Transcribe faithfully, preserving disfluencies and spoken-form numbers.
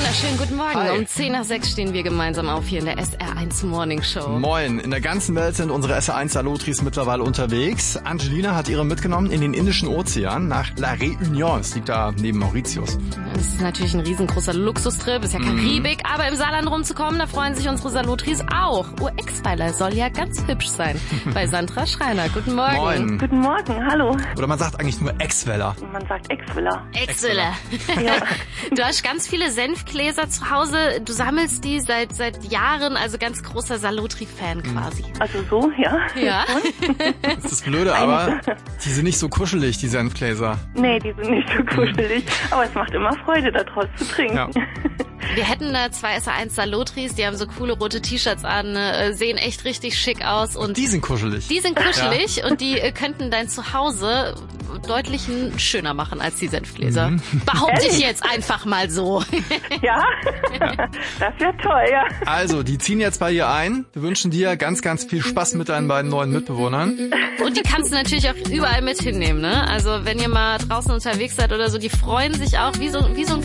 wunderschönen guten Morgen. Hi. Um zehn nach sechs stehen wir gemeinsam auf hier in der S R eins Morning Show. Moin. In der ganzen Welt sind unsere S R eins Salotris mittlerweile unterwegs. Angelina hat ihre mitgenommen in den Indischen Ozean nach La Réunion. Es liegt da neben Mauritius. Das ist natürlich ein riesengroßer Luxustrip, ist ja Karibik, mm. aber im Saarland rumzukommen, da freuen sich unsere Salotris auch. Ur-Exweiler soll ja ganz hübsch sein. Bei Sandra Schreiner. Guten Morgen. Moin. Guten Morgen, hallo. Oder man sagt eigentlich nur Exweller. Man sagt Exwiller. Exwiller. Ja. Du hast ganz viele Senfgläser zu Hause. Du sammelst die seit seit Jahren, also ganz großer Salotri-Fan quasi. Also so, ja. Ja. Das ist das Blöde, aber die sind nicht so kuschelig, die Senfgläser. Nee, die sind nicht so kuschelig. Aber es macht immer Freude, daraus zu trinken. Ja. Wir hätten äh, zwei S R eins Salotris, die haben so coole rote T-Shirts an, äh, sehen echt richtig schick aus. Und Die sind kuschelig. die sind kuschelig und die äh, könnten dein Zuhause deutlich schöner machen als die Senfgläser. Mhm. Behaupte ich jetzt einfach mal so. Ja? Das wäre toll, ja. Also, die ziehen jetzt bei dir ein. Wir wünschen dir ganz, ganz viel Spaß mit deinen beiden neuen Mitbewohnern. Und die kannst du natürlich auch überall mit hinnehmen, ne? Also wenn ihr mal draußen unterwegs seid oder so, die freuen sich auch wie so, wie so ein